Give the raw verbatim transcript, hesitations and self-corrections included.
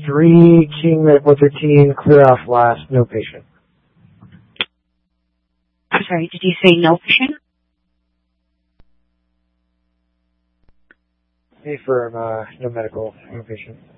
three, King Med one thirteen, clear off last, no patient. I'm sorry, did you say no patient? Hey, firm, uh, no medical, no patient.